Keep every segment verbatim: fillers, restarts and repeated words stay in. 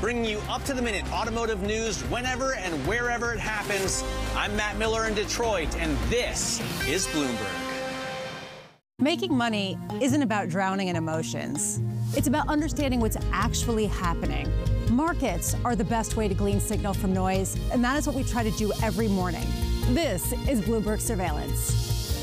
bringing you up-to-the-minute automotive news whenever and wherever it happens. I'm Matt Miller in Detroit, and this is Bloomberg. Making money isn't about drowning in emotions. It's about understanding what's actually happening. Markets are the best way to glean signal from noise, and that is what we try to do every morning. This is Bloomberg Surveillance.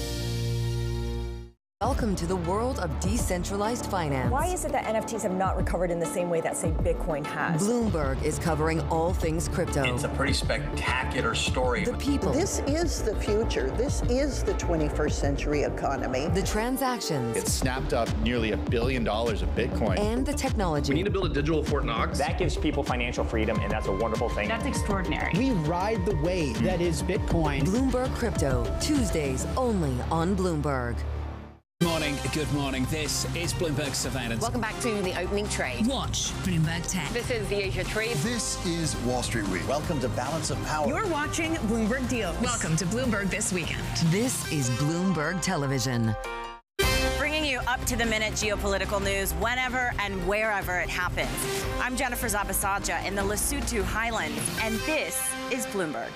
Welcome to the world of decentralized finance. Why is it that N F Ts have not recovered in the same way that, say, Bitcoin has? Bloomberg is covering all things crypto. It's a pretty spectacular story. The people. This is the future. This is the twenty-first century economy. The transactions. It snapped up nearly a billion dollars of Bitcoin. And the technology. We need to build a digital Fort Knox. That gives people financial freedom, and that's a wonderful thing. That's extraordinary. We ride the wave that is Bitcoin. Bloomberg Crypto, Tuesdays only on Bloomberg. Good morning, good morning. This is Bloomberg Surveillance. Welcome back to the opening trade. Watch Bloomberg Tech. This is the Asia Trade. This is Wall Street Week. Welcome to Balance of Power. You're watching Bloomberg Deals. Welcome to Bloomberg This Weekend. This is Bloomberg Television. Bringing you up-to-the-minute geopolitical news whenever and wherever it happens. I'm Jennifer Zabasaja in the Lesotho Highlands, and this is Bloomberg.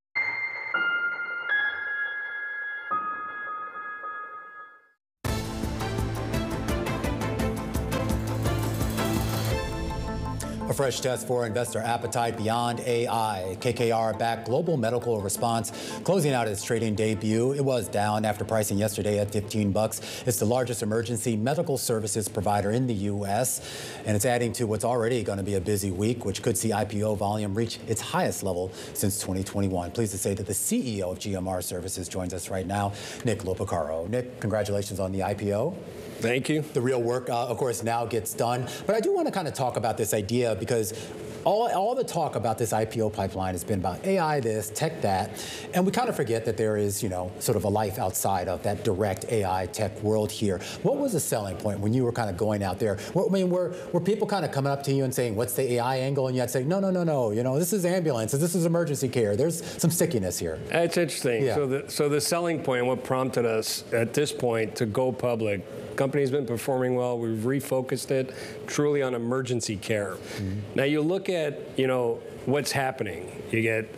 A fresh test for investor appetite beyond A I. K K R-backed Global Medical Response closing out its trading debut. It was down after pricing yesterday at fifteen bucks. It's the largest emergency medical services provider in the U S, and it's adding to what's already going to be a busy week, which could see I P O volume reach its highest level since twenty twenty-one. Pleased to say that the C E O of G M R Services joins us right now, Nick Lopacaro. Nick, congratulations on the I P O. Thank you. The real work, uh, of course, now gets done. But I do want to kind of talk about this idea because all, all the talk about this I P O pipeline has been about A I this, tech that, and we kind of forget that there is, you know, sort of a life outside of that direct A I tech world here. What was the selling point when you were kind of going out there? I mean, were, were people kind of coming up to you and saying, what's the A I angle? And you had to say, no, no, no, no, you know, this is ambulances, this is emergency care. There's some stickiness here. It's interesting. Yeah. So, the, so the selling point, what prompted us at this point to go public, company's been performing well. We've refocused it truly on emergency care. Mm-hmm. Now you look at, you know, what's happening. You get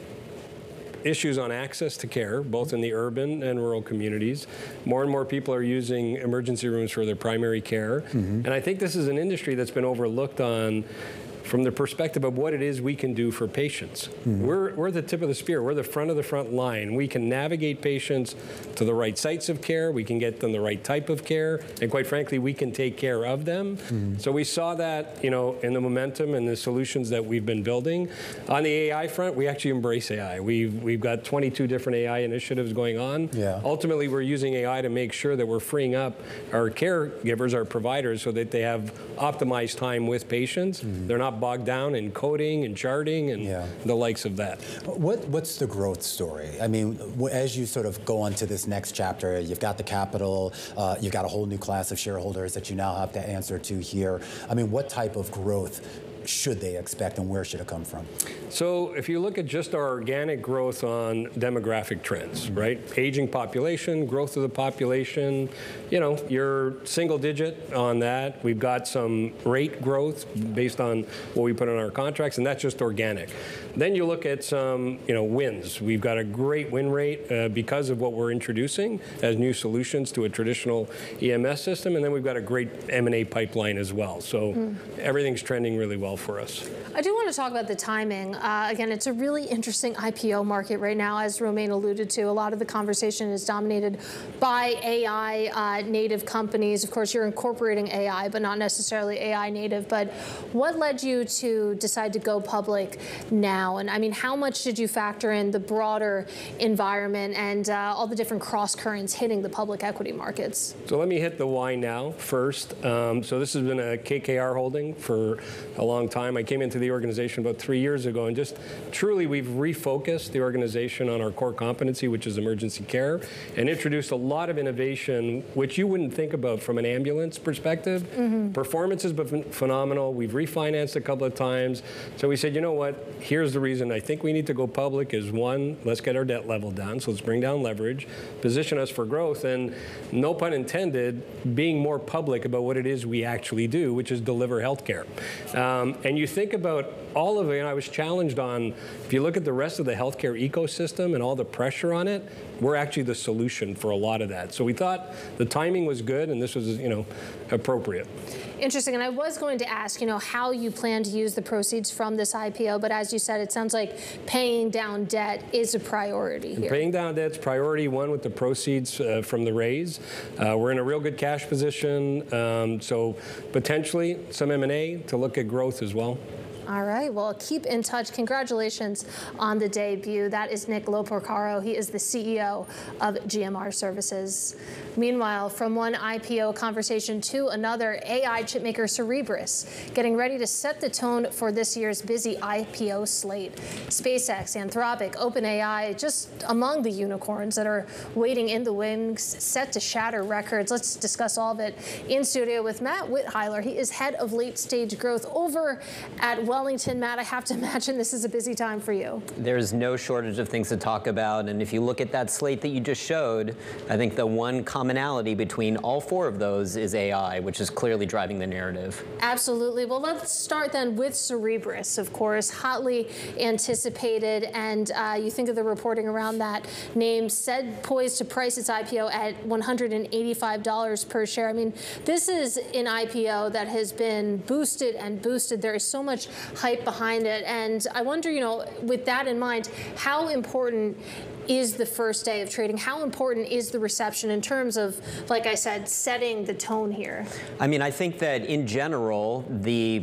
issues on access to care, both in the urban and rural communities. More and more people are using emergency rooms for their primary care. Mm-hmm. And I think this is an industry that's been overlooked on from the perspective of what it is we can do for patients. Mm-hmm. We're, we're the tip of the spear. We're the front of the front line. We can navigate patients to the right sites of care. We can get them the right type of care. And quite frankly, we can take care of them. Mm-hmm. So we saw that, you know, in the momentum and the solutions that we've been building. On the A I front, we actually embrace A I. We've, we've got twenty-two different A I initiatives going on. Yeah. Ultimately, we're using A I to make sure that we're freeing up our caregivers, our providers, so that they have optimized time with patients. Mm-hmm. They're not bogged down in coding and charting and yeah. the likes of that. What, what's the growth story? I mean, as you sort of go on to this next chapter, you've got the capital, uh, you've got a whole new class of shareholders that you now have to answer to here. I mean, what type of growth should they expect and where should it come from? So if you look at just our organic growth on demographic trends, mm-hmm. right? Aging population, growth of the population, you know, you're single digit on that. We've got some rate growth based on what we put in our contracts, and that's just organic. Then you look at some, you know, wins. We've got a great win rate uh, because of what we're introducing as new solutions to a traditional E M S system, and then we've got a great M and A pipeline as well. So mm. everything's trending really well for us. I do want to talk about the timing. Uh, again, it's a really interesting I P O market right now, as Romain alluded to. A lot of the conversation is dominated by A I uh, native companies. Of course, you're incorporating A I, but not necessarily A I native. But what led you to decide to go public now? And I mean, how much did you factor in the broader environment and uh, all the different cross currents hitting the public equity markets? So let me hit the why now first. Um, so this has been a K K R holding for a long time. I came into the organization about three years ago, and just truly we've refocused the organization on our core competency, which is emergency care, and introduced a lot of innovation, which you wouldn't think about from an ambulance perspective. Mm-hmm. Performance has been phenomenal. We've refinanced a couple of times. So we said, you know what, here's the reason I think we need to go public is, one, let's get our debt level down, so let's bring down leverage, position us for growth, and no pun intended, being more public about what it is we actually do, which is deliver healthcare. Um, Um, and you think about all of it, and I was challenged on, if you look at the rest of the healthcare ecosystem and all the pressure on it, we're actually the solution for a lot of that. So we thought the timing was good, and this was, you know, appropriate. Interesting, and I was going to ask, you know, how you plan to use the proceeds from this I P O, but as you said, it sounds like paying down debt is a priority here. Paying down debt's priority one with the proceeds uh, from the raise. Uh, we're in a real good cash position, um, so potentially some M and A to look at growth as well. All right, well, keep in touch. Congratulations on the debut. That is Nick Loporcaro. He is the C E O of G M R Services. Meanwhile, from one I P O conversation to another, A I chipmaker Cerebras getting ready to set the tone for this year's busy I P O slate. SpaceX, Anthropic, OpenAI, just among the unicorns that are waiting in the wings, set to shatter records. Let's discuss all of it in studio with Matt Witheiler. He is head of late stage growth over at Wellington. Matt, I have to imagine this is a busy time for you. There's no shortage of things to talk about, and if you look at that slate that you just showed, I think the one commonality between all four of those is A I, which is clearly driving the narrative. Absolutely. Well, let's start then with Cerebras, of course, hotly anticipated, and uh, you think of the reporting around that name, said poised to price its I P O at one hundred eighty-five dollars per share. I mean, this is an I P O that has been boosted and boosted. There is so much hype behind it, and I wonder, you know, with that in mind, how important is the first day of trading? How important is the reception in terms of, like I said, setting the tone here? I mean, I think that in general, the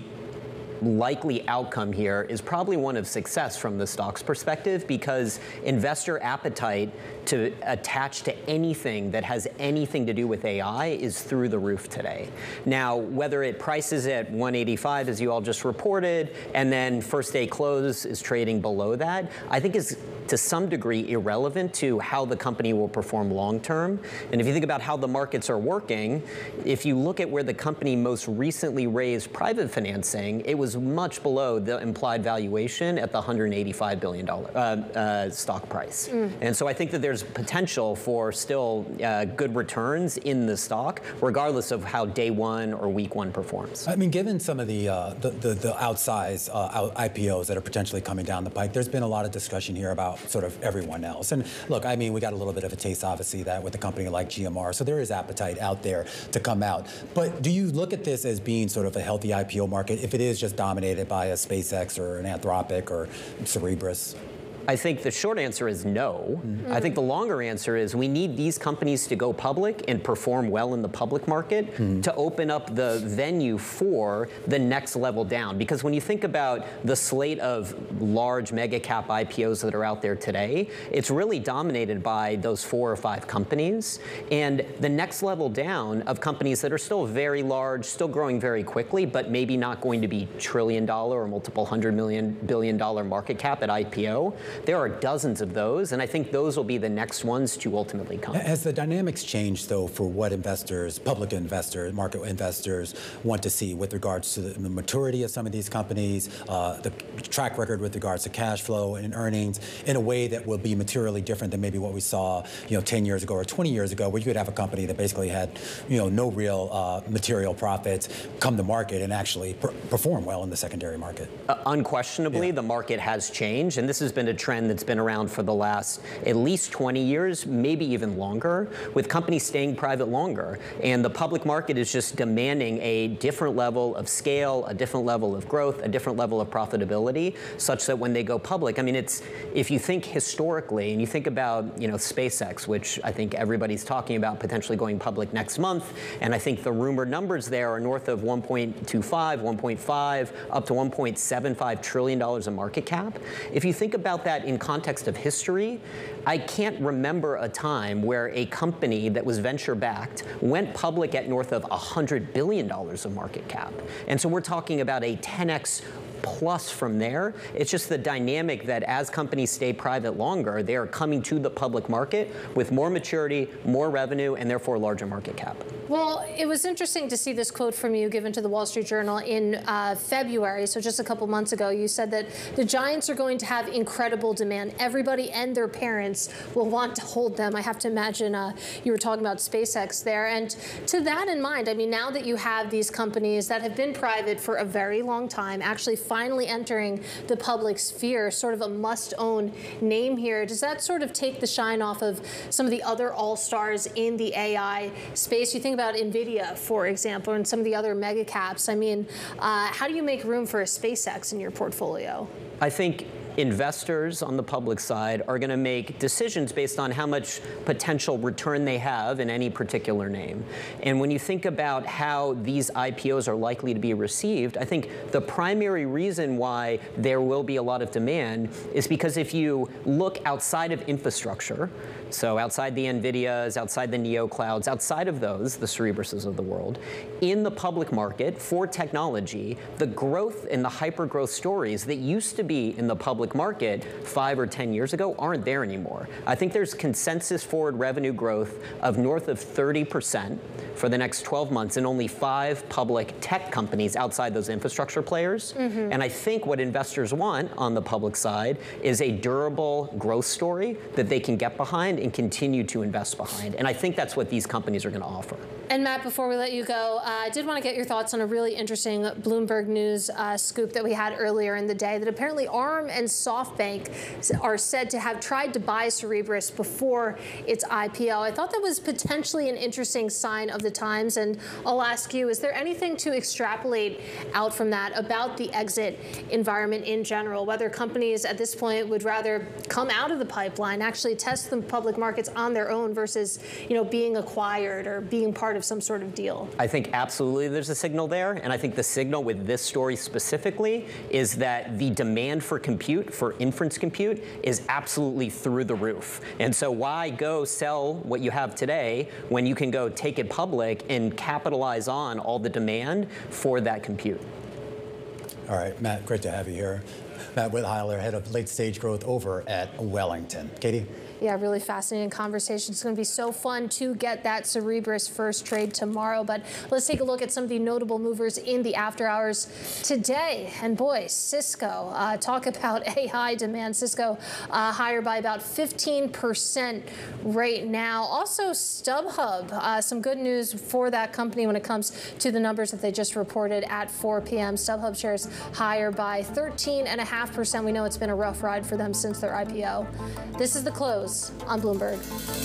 likely outcome here is probably one of success from the stock's perspective, because investor appetite to attach to anything that has anything to do with A I is through the roof today. Now, whether it prices at one eighty-five, as you all just reported, and then first day close is trading below that, I think is to some degree irrelevant to how the company will perform long term. And if you think about how the markets are working, if you look at where the company most recently raised private financing, it was much below the implied valuation at the one hundred eighty-five billion dollars uh, uh, stock price. Mm. And so I think that there's potential for still uh, good returns in the stock, regardless of how day one or week one performs. I mean, given some of the uh, the, the, the outsized uh, I P Os that are potentially coming down the pike, there's been a lot of discussion here about sort of everyone else. And look, I mean, we got a little bit of a taste, obviously, that with a company like G M R, so there is appetite out there to come out. But do you look at this as being sort of a healthy I P O market if it is just dominated by a SpaceX or an Anthropic or Cerebras? I think the short answer is no. Mm-hmm. I think the longer answer is we need these companies to go public and perform well in the public market mm-hmm. to open up the venue for the next level down. Because when you think about the slate of large mega cap I P Os that are out there today, it's really dominated by those four or five companies. And the next level down of companies that are still very large, still growing very quickly, but maybe not going to be trillion dollar or multiple hundred million billion dollar market cap at I P O. There are dozens of those, and I think those will be the next ones to ultimately come. Has the dynamics changed, though, for what investors, public investors, market investors want to see with regards to the maturity of some of these companies, uh, the track record with regards to cash flow and earnings, in a way that will be materially different than maybe what we saw, you know, ten years ago or twenty years ago, where you could have a company that basically had, you know, no real uh, material profits come to market and actually per perform well in the secondary market? Uh, unquestionably, yeah. The market has changed, and this has been a trend that's been around for the last at least twenty years, maybe even longer, with companies staying private longer. And the public market is just demanding a different level of scale, a different level of growth, a different level of profitability, such that when they go public, I mean, it's, if you think historically, and you think about, you know, SpaceX, which I think everybody's talking about potentially going public next month, and I think the rumored numbers there are north of one point two five, one point five, up to one point seven five trillion dollars in market cap. If you think about that in context of history, I can't remember a time where a company that was venture-backed went public at north of one hundred billion dollars of market cap. And so we're talking about a ten X plus from there. It's just the dynamic that as companies stay private longer, they are coming to the public market with more maturity, more revenue, and therefore larger market cap. Well, it was interesting to see this quote from you given to the Wall Street Journal in uh, February, so just a couple months ago. You said that the giants are going to have incredible demand. Everybody and their parents will want to hold them. I have to imagine uh, you were talking about SpaceX there. And to that in mind, I mean, now that you have these companies that have been private for a very long time, actually finally entering the public sphere, sort of a must-own name here, does that sort of take the shine off of some of the other all-stars in the A I space? You think about NVIDIA, for example, and some of the other mega caps. I mean, uh, how do you make room for a SpaceX in your portfolio? I think investors on the public side are going to make decisions based on how much potential return they have in any particular name. And when you think about how these I P Os are likely to be received, I think the primary reason why there will be a lot of demand is because if you look outside of infrastructure, so outside the NVIDIAs, outside the NeoClouds, outside of those, the Cerebruses of the world, in the public market for technology, the growth and the hyper-growth stories that used to be in the public market five or ten years ago aren't there anymore. I think there's consensus forward revenue growth of north of thirty percent for the next twelve months in only five public tech companies outside those infrastructure players. Mm-hmm. And I think what investors want on the public side is a durable growth story that they can get behind and continue to invest behind. And I think that's what these companies are going to offer. And Matt, before we let you go, uh, I did want to get your thoughts on a really interesting Bloomberg News uh, scoop that we had earlier in the day, that apparently ARM and SoftBank are said to have tried to buy Cerebras before its I P O. I thought that was potentially an interesting sign of the times, and I'll ask you, is there anything to extrapolate out from that about the exit environment in general, whether companies at this point would rather come out of the pipeline, actually test the public markets on their own versus, you know, being acquired or being part of some sort of deal? I think absolutely there's a signal there, and I think the signal with this story specifically is that the demand for compute, for inference compute, is absolutely through the roof. And so why go sell what you have today when you can go take it public and capitalize on all the demand for that compute? All right, Matt, great to have you here. Matt Witheiler, head of late-stage growth over at Wellington. Katie? Yeah, really fascinating conversation. It's going to be so fun to get that Cerebras first trade tomorrow. But let's take a look at some of the notable movers in the after hours today. And boy, Cisco, uh, talk about A I demand. Cisco uh, higher by about fifteen percent right now. Also, StubHub, uh, some good news for that company when it comes to the numbers that they just reported at four p m StubHub shares higher by thirteen point five percent. We know it's been a rough ride for them since their I P O. This is the close on Bloomberg.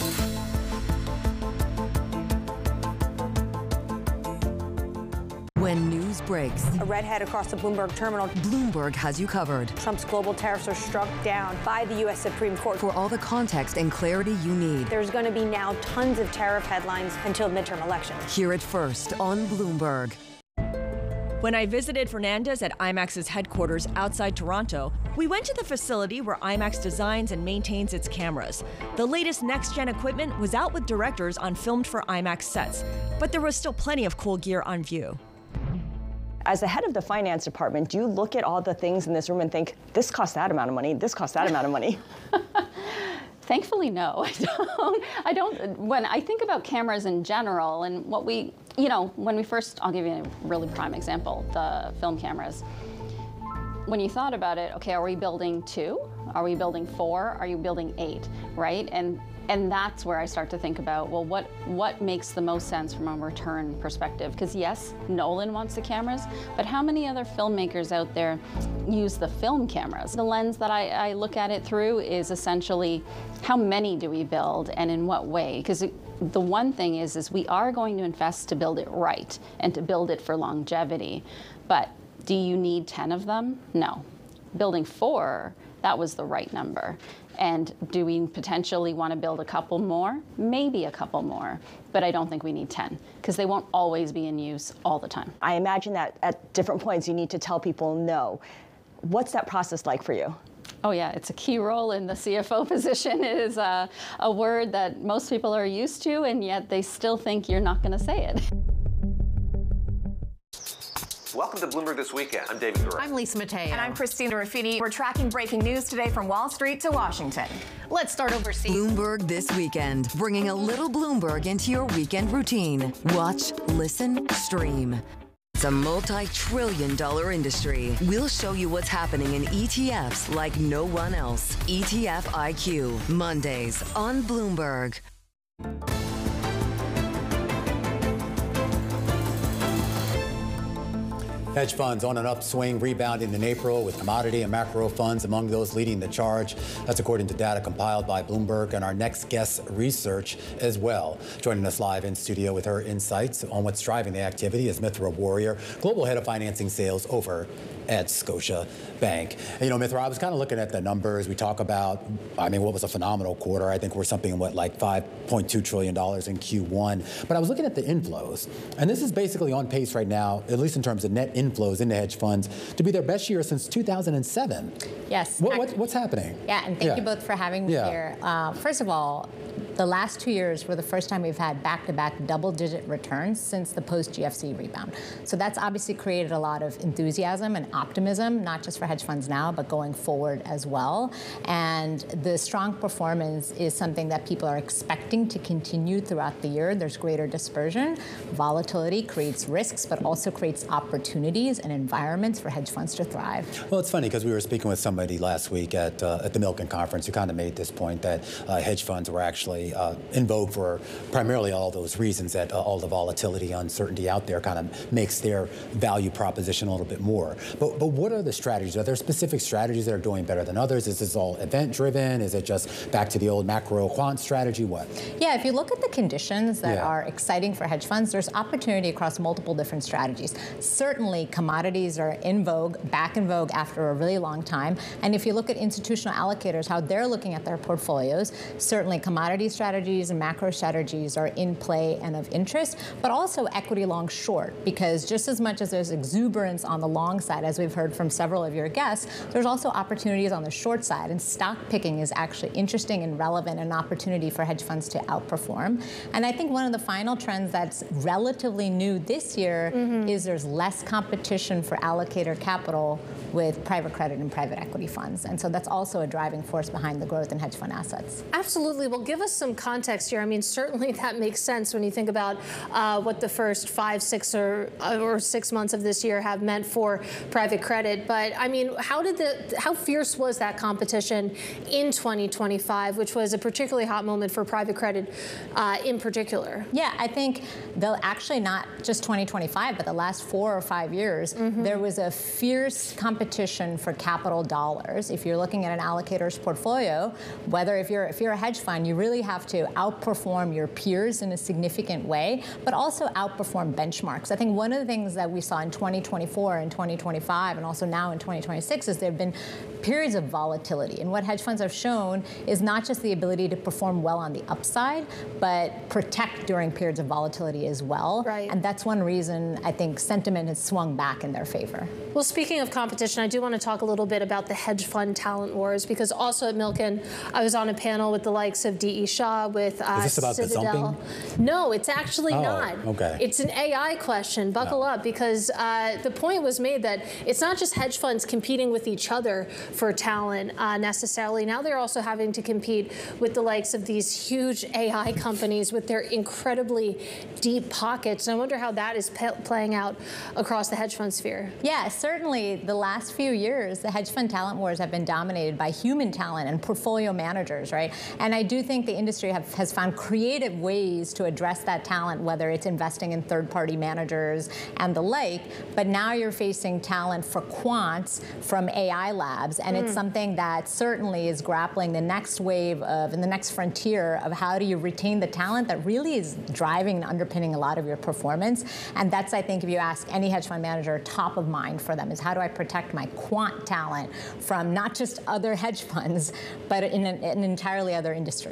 When news breaks, a redhead across the Bloomberg terminal. Bloomberg has you covered. Trump's global tariffs are struck down by the U S Supreme Court. For all the context and clarity you need, there's going to be now tons of tariff headlines until midterm elections. Hear it first on Bloomberg. When I visited Fernandez at IMAX's headquarters outside Toronto, we went to the facility where IMAX designs and maintains its cameras. The latest next-gen equipment was out with directors on filmed for IMAX sets, but there was still plenty of cool gear on view. As the head of the finance department, do you look at all the things in this room and think, this costs that amount of money, this costs that amount of money? Thankfully, no. I don't, I don't. When I think about cameras in general and what we, you know, when we first, I'll give you a really prime example, the film cameras. When you thought about it, okay, are we building two? Are we building four? Are you building eight, right? And and that's where I start to think about, well, what what makes the most sense from a return perspective? Because yes, Nolan wants the cameras, but how many other filmmakers out there use the film cameras? The lens that I, I look at it through is essentially, how many do we build and in what way? Because the one thing is, is we are going to invest to build it right and to build it for longevity. But do you need ten of them? No. Building four, that was the right number. And do we potentially want to build a couple more? Maybe a couple more, but I don't think we need ten, because they won't always be in use all the time. I imagine that at different points you need to tell people no. What's that process like for you? Oh yeah, it's a key role in the C F O position. It is a, a word that most people are used to, and yet they still think you're not going to say it. Welcome to Bloomberg This Weekend. I'm David Gura. I'm Lisa Mateo. And I'm Christina Ruffini. We're tracking breaking news today from Wall Street to Washington. Let's start overseas. Bloomberg This Weekend, bringing a little Bloomberg into your weekend routine. Watch, listen, stream. It's a multi-trillion dollar industry. We'll show you what's happening in E T Fs like no one else. E T F I Q, Mondays on Bloomberg. Hedge funds on an upswing, rebounding in April with commodity and macro funds among those leading the charge. That's according to data compiled by Bloomberg and our next guest's research as well. Joining us live in studio with her insights on what's driving the activity is Mithra Warrior, Global Head of Financing Sales over at Scotia Bank. And, you know, Mithra, I was kind of looking at the numbers. We talk about, I mean, what was a phenomenal quarter. I think we're something, what, like five point two trillion dollars in Q one. But I was looking at the inflows, and this is basically on pace right now, at least in terms of net inflows into hedge funds, to be their best year since two thousand seven. Yes. What, what, what's happening? Yeah, and thank yeah. you both for having me yeah. here. Uh, first of all, the last two years were the first time we've had back-to-back double-digit returns since the post-G F C rebound. So that's obviously created a lot of enthusiasm and optimism, not just for hedge funds now, but going forward as well. And the strong performance is something that people are expecting to continue throughout the year. There's greater dispersion. Volatility creates risks, but also creates opportunities and environments for hedge funds to thrive. Well, it's funny because we were speaking with somebody last week at, uh, at the Milken Conference who kind of made this point that uh, hedge funds were actually Uh, in vogue for primarily all those reasons, that uh, all the volatility, uncertainty out there kind of makes their value proposition a little bit more. But but what are the strategies? Are there specific strategies that are doing better than others? Is this all event driven? Is it just back to the old macro quant strategy? What? Yeah, if you look at the conditions that yeah. are exciting for hedge funds, there's opportunity across multiple different strategies. Certainly, commodities are in vogue, back in vogue after a really long time. And if you look at institutional allocators, how they're looking at their portfolios, certainly commodity strategies and macro strategies are in play and of interest, but also equity long short, because just as much as there's exuberance on the long side, as we've heard from several of your guests, there's also opportunities on the short side, and stock picking is actually interesting and relevant, and an opportunity for hedge funds to outperform. And I think one of the final trends that's relatively new this year mm-hmm. is there's less competition for allocator capital with private credit and private equity funds. And so that's also a driving force behind the growth in hedge fund assets. Absolutely. Well, give us some context here. I mean, certainly that makes sense when you think about uh, what the first five, six, or or six months of this year have meant for private credit. But I mean, how did the how fierce was that competition in twenty twenty-five, which was a particularly hot moment for private credit uh, in particular? Yeah, I think they'll actually not just twenty twenty-five, but the last four or five years, mm-hmm. there was a fierce competition for capital dollars. If you're looking at an allocator's portfolio, whether if you're if you're a hedge fund, you really have to outperform your peers in a significant way, but also outperform benchmarks. I think one of the things that we saw in twenty twenty-four and twenty twenty-five, and also now in twenty twenty-six, is there have been periods of volatility. And what hedge funds have shown is not just the ability to perform well on the upside, but protect during periods of volatility as well. Right. And that's one reason I think sentiment has swung back in their favor. Well, speaking of competition, I do want to talk a little bit about the hedge fund talent wars, because also at Milken, I was on a panel with the likes of D E. Shaw, with uh, Is this about Citadel. the zumping? No, it's actually oh, not. Okay. It's an A I question. Buckle no. up, because uh, the point was made that it's not just hedge funds competing with each other for talent uh, necessarily. Now they're also having to compete with the likes of these huge A I companies with their incredibly deep pockets. And I wonder how that is pe- playing out across the hedge fund sphere. Yeah, certainly the last few years, the hedge fund talent wars have been dominated by human talent and portfolio managers, right? And I do think the industry have, has found creative ways to address that talent, whether it's investing in third-party managers and the like. But now you're facing talent for quants from A I labs, and mm. it's something that certainly is grappling the next wave of, and the next frontier of how do you retain the talent that really is driving and underpinning a lot of your performance. And that's, I think, if you ask any hedge fund manager, top of mind for them is how do I protect my quant talent from not just other hedge funds, but in an, an entirely other industry. Well,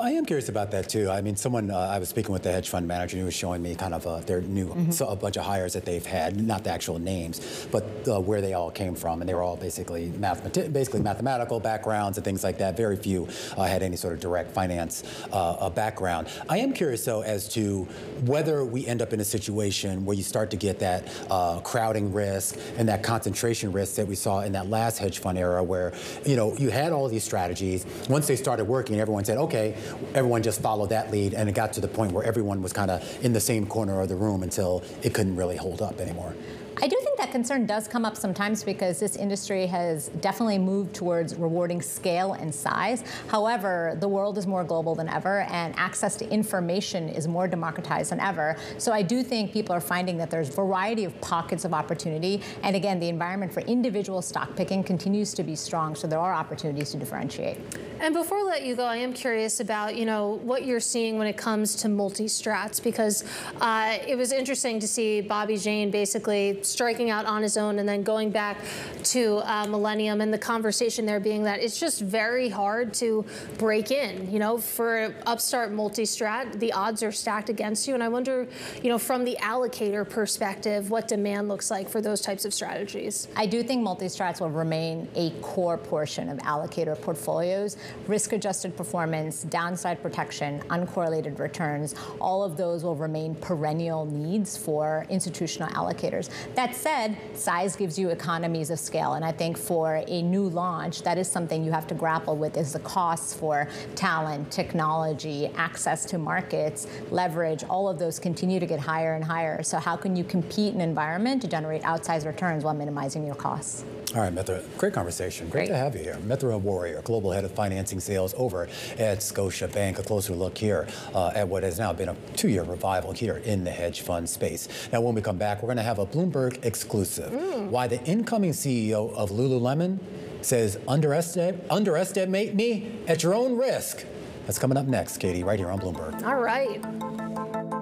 I am curious about that too. I mean, someone, uh, I was speaking with the hedge fund manager and he was showing me kind of uh, their new, mm-hmm. so a bunch of hires that they've had, not the actual names, but uh, where they all came from. And they were all basically, mathemati- basically mathematical backgrounds and things like that. Very few uh, had any sort of direct finance uh, uh, background. I am curious though as to whether we end up in a situation where you start to get that uh, crowding risk and that concentration risk that we saw in that last hedge fund era where, you know, you had all these strategies. Once they started working, everyone said, okay, everyone just followed that lead, and it got to the point where everyone was kind of in the same corner of the room until it couldn't really hold up anymore. I do think that concern does come up sometimes because this industry has definitely moved towards rewarding scale and size. However, the world is more global than ever, and access to information is more democratized than ever. So I do think people are finding that there's a variety of pockets of opportunity. And again, the environment for individual stock picking continues to be strong, so there are opportunities to differentiate. And before I let you go, I am curious about, you know, what you're seeing when it comes to multi-strats, because uh, it was interesting to see Bobby Jane basically striking out on his own and then going back to uh, Millennium, and the conversation there being that it's just very hard to break in. You know, for upstart multi-strat, the odds are stacked against you. And I wonder, you know, from the allocator perspective, what demand looks like for those types of strategies. I do think multi-strats will remain a core portion of allocator portfolios. Risk-adjusted performance, downside protection, uncorrelated returns, all of those will remain perennial needs for institutional allocators. That said, size gives you economies of scale, and I think for a new launch, that is something you have to grapple with, is the costs for talent, technology, access to markets, leverage, all of those continue to get higher and higher. So how can you compete in an environment to generate outsized returns while minimizing your costs? All right, Mithra, great conversation. Great, great to have you here. Mithra Warrior, Global Head of Financing Sales over at Scotiabank. A closer look here uh, at what has now been a two-year revival here in the hedge fund space. Now, when we come back, we're going to have a Bloomberg exclusive. Mm. Why the incoming C E O of Lululemon says underestimate, underestimate me at your own risk. That's coming up next, Katie, right here on Bloomberg. All right.